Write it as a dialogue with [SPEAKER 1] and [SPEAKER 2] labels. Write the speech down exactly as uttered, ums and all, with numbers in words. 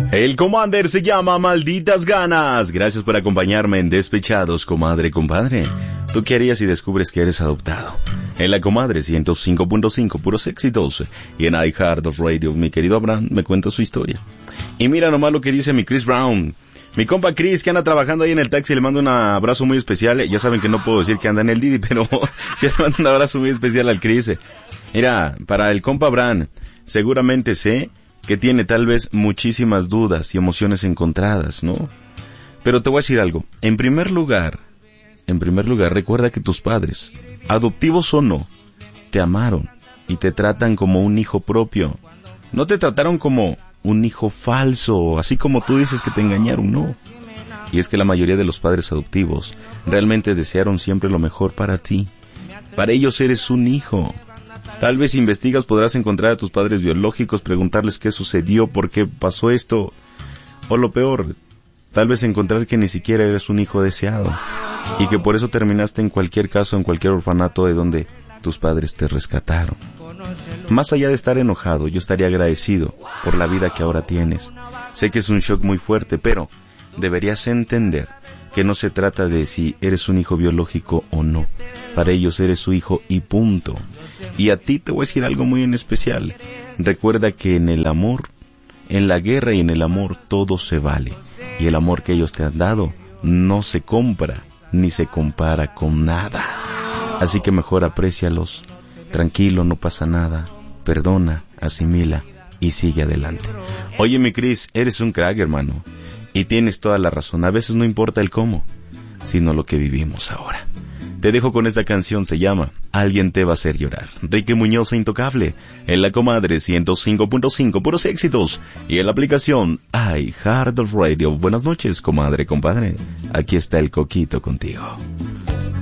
[SPEAKER 1] El Commander se llama Malditas Ganas. Gracias por acompañarme en Despechados, comadre, compadre. ¿Tú qué harías si descubres que eres adoptado? En la Comadre ciento cinco punto cinco, puros éxitos. Y en iHeartRadio, mi querido Abraham me cuenta su historia. Y mira nomás lo que dice mi Chris Brown. Mi compa Chris, que anda trabajando ahí en el taxi, le mando un abrazo muy especial. Ya saben que no puedo decir que anda en el Didi, pero yo le mando un abrazo muy especial al Chris. Mira, para el compa Abraham, seguramente sé que tiene tal vez muchísimas dudas y emociones encontradas, ¿no? Pero te voy a decir algo. En primer lugar, en primer lugar, recuerda que tus padres, adoptivos o no, te amaron y te tratan como un hijo propio. No te trataron como un hijo falso, así como tú dices que te engañaron, no. Y es que la mayoría de los padres adoptivos realmente desearon siempre lo mejor para ti. Para ellos eres un hijo. Tal vez si investigas podrás encontrar a tus padres biológicos, preguntarles qué sucedió, por qué pasó esto. O lo peor, tal vez encontrar que ni siquiera eres un hijo deseado. Y que por eso terminaste en cualquier caso, en cualquier orfanato de donde tus padres te rescataron. Más allá de estar enojado, yo estaría agradecido por la vida que ahora tienes. Sé que es un shock muy fuerte, pero deberías entender que no se trata de si eres un hijo biológico o no. Para ellos eres su hijo y punto. Y a ti te voy a decir algo muy en especial. Recuerda que en el amor, en la guerra y en el amor todo se vale. Y el amor que ellos te han dado no se compra ni se compara con nada. Así que mejor aprécialos. Tranquilo, no pasa nada. Perdona, asimila y sigue adelante. Oye, mi Cris, eres un crack, hermano. Y tienes toda la razón. A veces no importa el cómo, sino lo que vivimos ahora. Te dejo con esta canción, se llama Alguien te va a hacer llorar. Ricky Muñoz e Intocable, en la Comadre ciento cinco punto cinco, puros éxitos. Y en la aplicación iHeartRadio. Buenas noches, comadre, compadre. Aquí está el Coquito contigo.